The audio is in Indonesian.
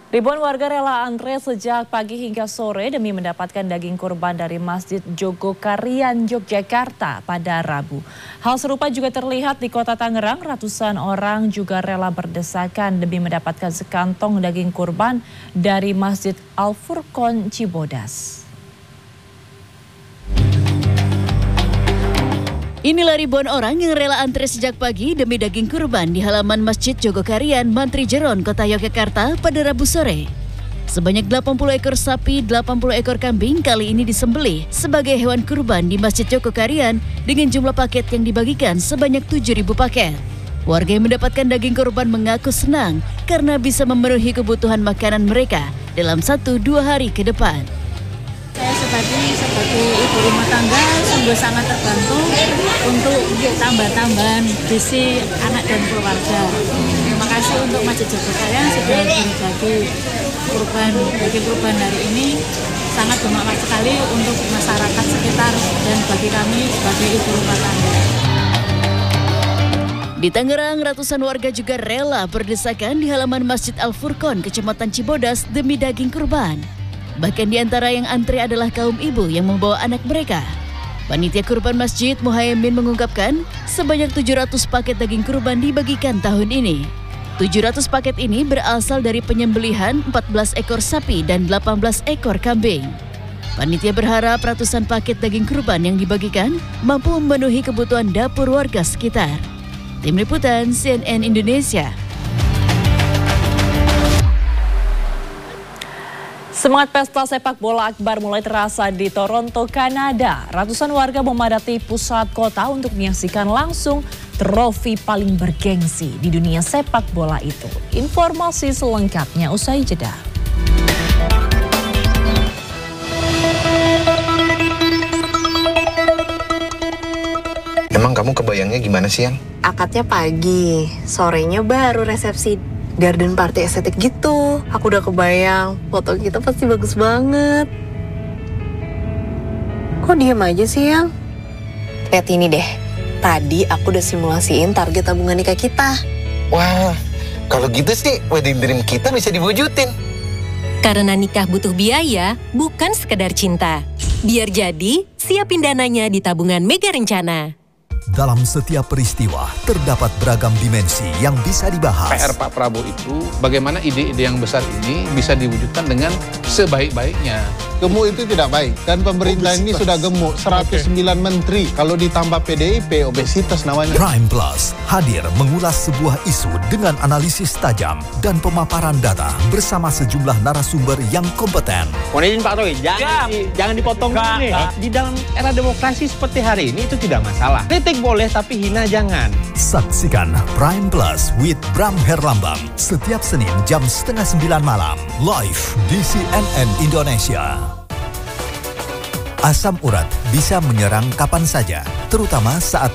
Ribuan warga rela antre sejak pagi hingga sore demi mendapatkan daging kurban dari Masjid Jogokarian, Yogyakarta pada Rabu. Hal serupa juga terlihat di Kota Tangerang. Ratusan orang juga rela berdesakan demi mendapatkan sekantong daging kurban dari Masjid Al-Furqon, Cibodas. Inilah ribuan orang yang rela antre sejak pagi demi daging kurban di halaman Masjid Jogokarian, Mantri Jeron, Kota Yogyakarta pada Rabu sore. Sebanyak 80 ekor sapi, 80 ekor kambing kali ini disembelih sebagai hewan kurban di Masjid Jogokarian dengan jumlah paket yang dibagikan sebanyak 7.000 paket. Warga yang mendapatkan daging kurban mengaku senang karena bisa memenuhi kebutuhan makanan mereka dalam 1-2 hari ke depan. Saya sebagai ibu rumah tangga sungguh sangat terbantu untuk tambah-tambahan gizi anak dan keluarga. Terima kasih untuk Masjid Jogokarian sudah berbagi daging kurban hari ini, sangat bermanfaat sekali untuk masyarakat sekitar dan bagi kami sebagai ibu rumah tangga. Di Tangerang, ratusan warga juga rela berdesakan di halaman Masjid Al-Furqon, Kecamatan Cibodas demi daging kurban. Bahkan di antara yang antre adalah kaum ibu yang membawa anak mereka. Panitia kurban Masjid Muhaimin mengungkapkan sebanyak 700 paket daging kurban dibagikan tahun ini. 700 paket ini berasal dari penyembelihan 14 ekor sapi dan 18 ekor kambing. Panitia berharap ratusan paket daging kurban yang dibagikan mampu memenuhi kebutuhan dapur warga sekitar. Tim Liputan CNN Indonesia. Semangat pesta sepak bola akbar mulai terasa di Toronto, Kanada. Ratusan warga memadati pusat kota untuk menyaksikan langsung trofi paling bergengsi di dunia sepak bola itu. Informasi selengkapnya usai jeda. Emang kamu kebayangnya gimana sih, Yang? Akadnya pagi, sorenya baru resepsi. Garden party estetik gitu. Aku udah kebayang, foto kita pasti bagus banget. Kok diem aja sih, Yang? Lihat ini deh. Tadi aku udah simulasiin target tabungan nikah kita. Wah, kalau gitu sih wedding dream kita bisa diwujudin. Karena nikah butuh biaya, bukan sekedar cinta. Biar jadi, siapin dananya di tabungan Mega Rencana. Dalam setiap peristiwa terdapat beragam dimensi yang bisa dibahas. PR Pak Prabowo itu bagaimana ide-ide yang besar ini bisa diwujudkan dengan sebaik-baiknya. Gemuk itu tidak baik dan pemerintah ini sudah gemuk 109 menteri. Kalau ditambah PDIP obesitas namanya. Prime Plus hadir mengulas sebuah isu dengan analisis tajam dan pemaparan data bersama sejumlah narasumber yang kompeten. Mohon izin Pak Roy, jangan dipotong nih. Di dalam era demokrasi seperti hari ini itu tidak masalah. Kritik boleh tapi hina jangan. Saksikan Prime Plus with Bram Herlambang setiap Senin jam 8:30 malam live di CNN Indonesia. Asam urat bisa menyerang kapan saja, terutama saat